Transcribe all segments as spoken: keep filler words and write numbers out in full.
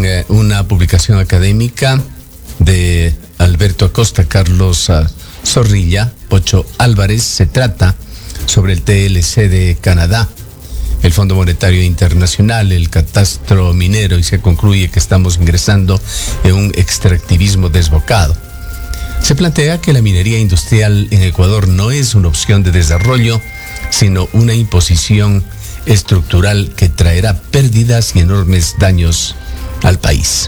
en eh, una publicación académica de Alberto Acosta, Carlos uh, Zorrilla, Pocho Álvarez, se trata sobre el T L C de Canadá, el Fondo Monetario Internacional, el catastro minero, y se concluye que estamos ingresando en un extractivismo desbocado. Se plantea que la minería industrial en Ecuador no es una opción de desarrollo, sino una imposición estructural que traerá pérdidas y enormes daños al país.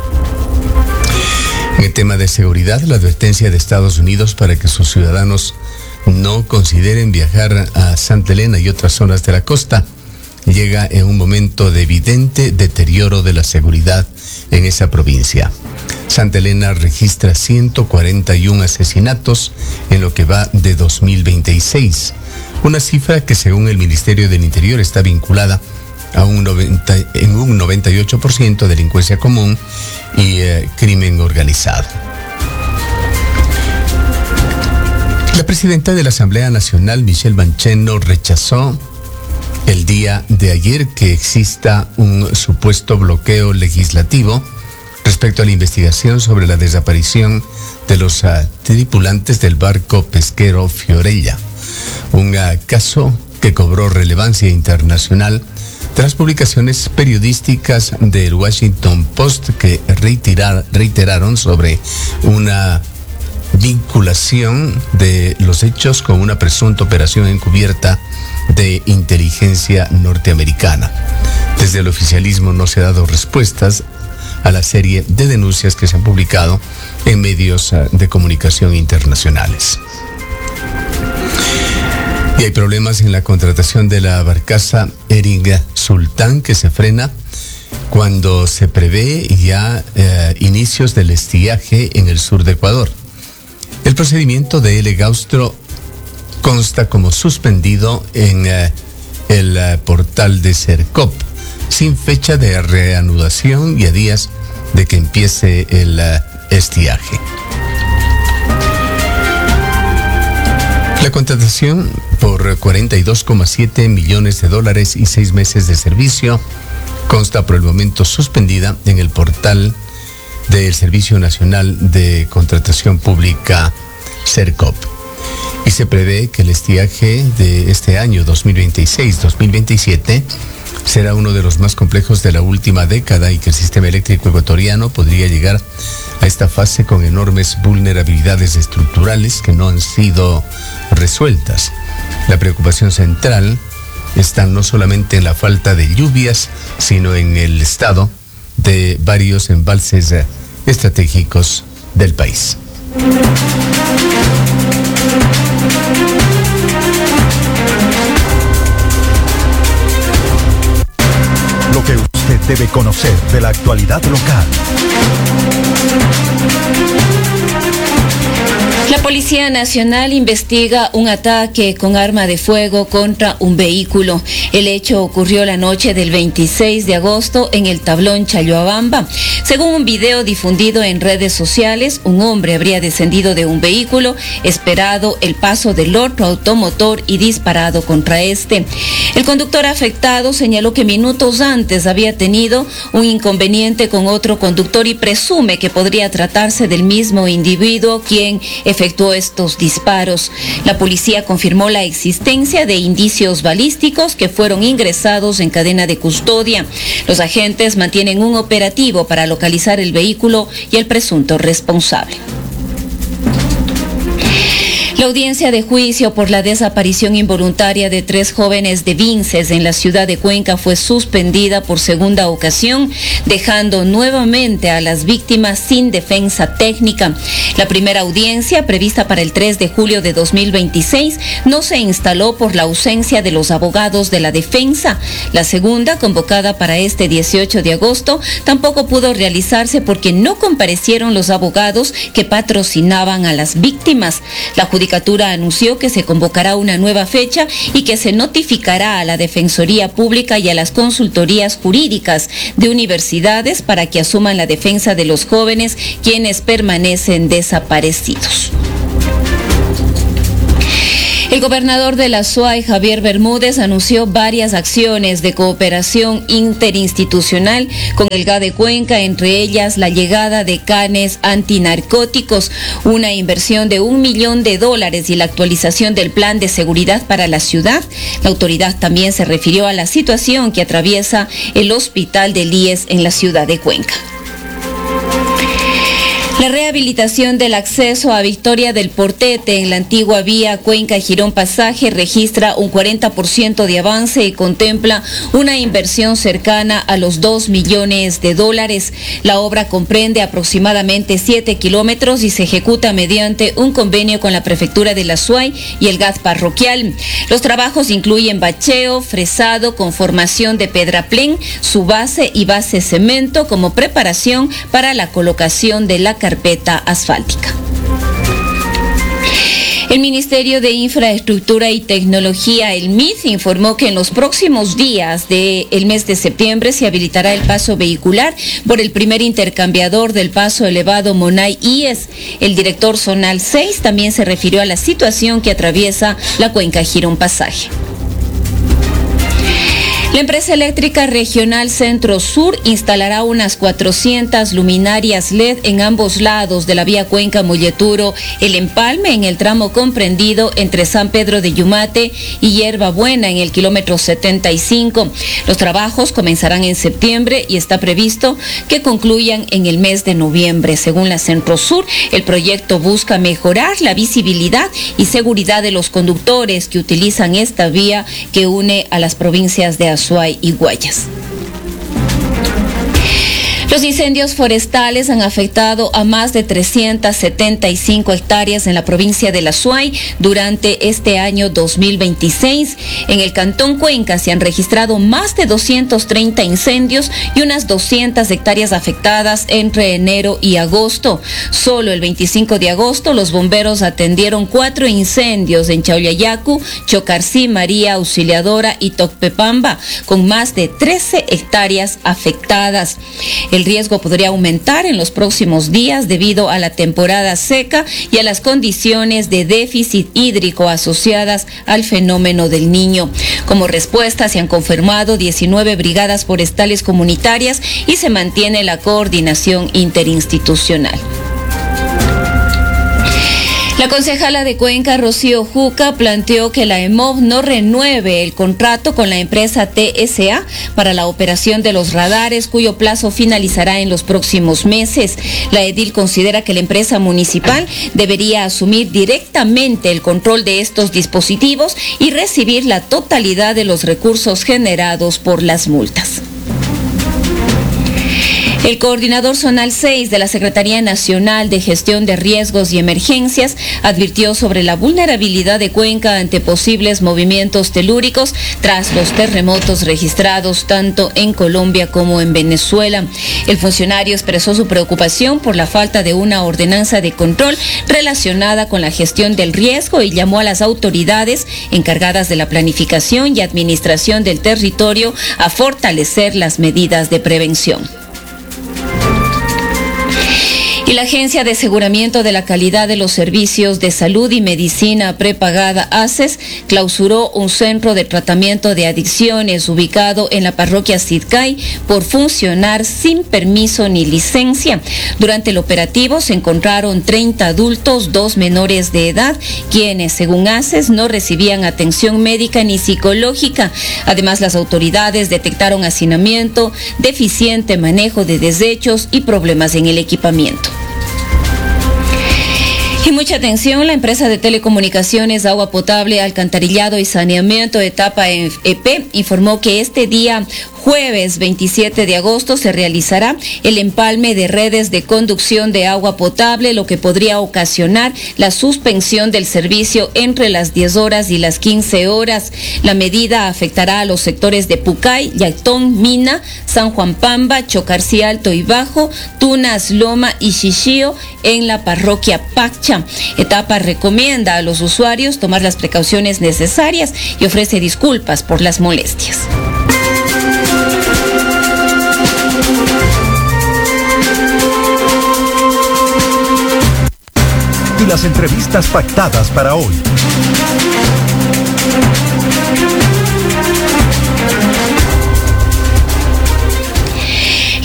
En el tema de seguridad, la advertencia de Estados Unidos para que sus ciudadanos no consideren viajar a Santa Elena y otras zonas de la costa llega en un momento de evidente deterioro de la seguridad en esa provincia. Santa Elena registra ciento cuarenta y uno asesinatos en lo que va de dos mil veintiséis, una cifra que según el Ministerio del Interior está vinculada a un noventa, en un noventa y ocho por ciento de delincuencia común y eh, crimen organizado. La presidenta de la Asamblea Nacional, Michelle Bancheno, rechazó el día de ayer que exista un supuesto bloqueo legislativo respecto a la investigación sobre la desaparición de los uh, tripulantes del barco pesquero Fiorella, un uh, caso que cobró relevancia internacional tras publicaciones periodísticas del Washington Post que reiterar, reiteraron sobre una vinculación de los hechos con una presunta operación encubierta de inteligencia norteamericana. Desde el oficialismo no se han dado respuestas a la serie de denuncias que se han publicado en medios de comunicación internacionales. Y hay problemas en la contratación de la barcaza Eringa Sultán, que se frena cuando se prevé ya eh, inicios del estiaje en el sur de Ecuador. El procedimiento de L. Gaustro consta como suspendido en eh, el eh, portal de Sercop, sin fecha de reanudación y a días de que empiece el uh, estiaje. La contratación por cuarenta y dos coma siete millones de dólares y seis meses de servicio consta por el momento suspendida en el portal del Servicio Nacional de Contratación Pública, Sercop. Y se prevé que el estiaje de este año dos mil veintiséis dos mil veintisiete será uno de los más complejos de la última década y que el sistema eléctrico ecuatoriano podría llegar a esta fase con enormes vulnerabilidades estructurales que no han sido resueltas. La preocupación central está no solamente en la falta de lluvias, sino en el estado de varios embalses estratégicos del país. Lo que usted debe conocer de la actualidad local. La Policía Nacional investiga un ataque con arma de fuego contra un vehículo. El hecho ocurrió la noche del veintiséis de agosto en el Tablón Chalhuabamba. Según un video difundido en redes sociales, un hombre habría descendido de un vehículo, esperado el paso del otro automotor y disparado contra este. El conductor afectado señaló que minutos antes había tenido un inconveniente con otro conductor y presume que podría tratarse del mismo individuo quien efectuó estos disparos. La policía confirmó la existencia de indicios balísticos que fueron ingresados en cadena de custodia. Los agentes mantienen un operativo para localizar el vehículo y el presunto responsable. La audiencia de juicio por la desaparición involuntaria de tres jóvenes de Vinces en la ciudad de Cuenca fue suspendida por segunda ocasión, dejando nuevamente a las víctimas sin defensa técnica. La primera audiencia, prevista para el tres de julio de dos mil veintiséis, no se instaló por la ausencia de los abogados de la defensa. La segunda, convocada para este dieciocho de agosto, tampoco pudo realizarse porque no comparecieron los abogados que patrocinaban a las víctimas. La judicatura anunció que se convocará una nueva fecha y que se notificará a la Defensoría Pública y a las consultorías jurídicas de universidades para que asuman la defensa de los jóvenes quienes permanecen desaparecidos. El gobernador de la S U A Y, Javier Bermúdez, anunció varias acciones de cooperación interinstitucional con el G A de Cuenca, entre ellas la llegada de canes antinarcóticos, una inversión de un millón de dólares y la actualización del plan de seguridad para la ciudad. La autoridad también se refirió a la situación que atraviesa el hospital del I E S en la ciudad de Cuenca. La rehabilitación del acceso a Victoria del Portete en la antigua vía Cuenca-Girón Pasaje registra un cuarenta por ciento de avance y contempla una inversión cercana a los dos millones de dólares. La obra comprende aproximadamente siete kilómetros y se ejecuta mediante un convenio con la Prefectura de la S U A Y y el G A D parroquial. Los trabajos incluyen bacheo, fresado, conformación de pedraplén, su base y base cemento como preparación para la colocación de la carpeta asfáltica. El Ministerio de Infraestructura y Tecnología, el M I T, informó que en los próximos días del mes de septiembre se habilitará el paso vehicular por el primer intercambiador del paso elevado Monay-I E S. El director zonal seis también se refirió a la situación que atraviesa la cuenca Girón Pasaje. La empresa eléctrica regional Centro Sur instalará unas cuatrocientas luminarias L E D en ambos lados de la vía Cuenca-Molleturo, El Empalme, en el tramo comprendido entre San Pedro de Yumate y Hierba Buena en el kilómetro setenta y cinco. Los trabajos comenzarán en septiembre y está previsto que concluyan en el mes de noviembre. Según la Centro Sur, el proyecto busca mejorar la visibilidad y seguridad de los conductores que utilizan esta vía que une a las provincias de Azuay y Guayas. Los incendios forestales han afectado a más de trescientas setenta y cinco hectáreas en la provincia de la Azuay durante este año dos mil veintiséis. En el cantón Cuenca se han registrado más de doscientos treinta incendios y unas doscientas hectáreas afectadas entre enero y agosto. Solo el veinticinco de agosto los bomberos atendieron cuatro incendios en Chaullayacu, Chocarcí, María Auxiliadora y Tocpepamba, con más de trece hectáreas afectadas. El riesgo podría aumentar en los próximos días debido a la temporada seca y a las condiciones de déficit hídrico asociadas al fenómeno del Niño. Como respuesta, se han confirmado diecinueve brigadas forestales comunitarias y se mantiene la coordinación interinstitucional. La concejala de Cuenca, Rocío Juca, planteó que la E M O V no renueve el contrato con la empresa T S A para la operación de los radares, cuyo plazo finalizará en los próximos meses. La edil considera que la empresa municipal debería asumir directamente el control de estos dispositivos y recibir la totalidad de los recursos generados por las multas. El coordinador zonal seis de la Secretaría Nacional de Gestión de Riesgos y Emergencias advirtió sobre la vulnerabilidad de Cuenca ante posibles movimientos telúricos tras los terremotos registrados tanto en Colombia como en Venezuela. El funcionario expresó su preocupación por la falta de una ordenanza de control relacionada con la gestión del riesgo y llamó a las autoridades encargadas de la planificación y administración del territorio a fortalecer las medidas de prevención. Y la Agencia de Aseguramiento de la Calidad de los Servicios de Salud y Medicina Prepagada, A C E S, clausuró un centro de tratamiento de adicciones ubicado en la parroquia Sidcay por funcionar sin permiso ni licencia. Durante el operativo se encontraron treinta adultos, dos menores de edad, quienes, según A C E S, no recibían atención médica ni psicológica. Además, las autoridades detectaron hacinamiento, deficiente manejo de desechos y problemas en el equipamiento. Y mucha atención, la empresa de telecomunicaciones, agua potable, alcantarillado y saneamiento etapa E P informó que este día jueves veintisiete de agosto se realizará el empalme de redes de conducción de agua potable, lo que podría ocasionar la suspensión del servicio entre las diez horas y las quince horas. La medida afectará a los sectores de Pucay, Yactón, Mina, San Juan Pamba, Chocarcí Alto y Bajo, Tunas, Loma y Xixío en la parroquia Paccha. Etapa recomienda a los usuarios tomar las precauciones necesarias y ofrece disculpas por las molestias. Y las entrevistas pactadas para hoy.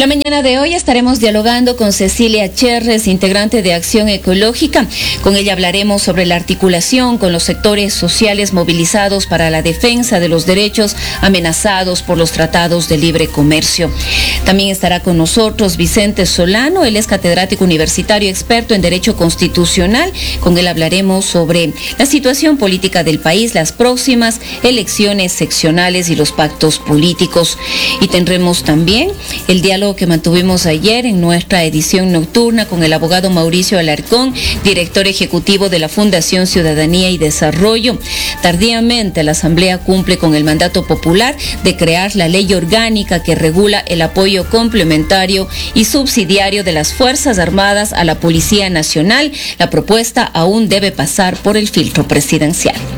La mañana de hoy estaremos dialogando con Cecilia Cherres, integrante de Acción Ecológica. Con ella hablaremos sobre la articulación con los sectores sociales movilizados para la defensa de los derechos amenazados por los tratados de libre comercio. También estará con nosotros Vicente Solano, él es catedrático universitario experto en Derecho Constitucional. Con él hablaremos sobre la situación política del país, las próximas elecciones seccionales y los pactos políticos. Y tendremos también el diálogo que mantuvimos ayer en nuestra edición nocturna con el abogado Mauricio Alarcón, director ejecutivo de la Fundación Ciudadanía y Desarrollo. Tardíamente, la Asamblea cumple con el mandato popular de crear la ley orgánica que regula el apoyo complementario y subsidiario de las Fuerzas Armadas a la Policía Nacional. La propuesta aún debe pasar por el filtro presidencial.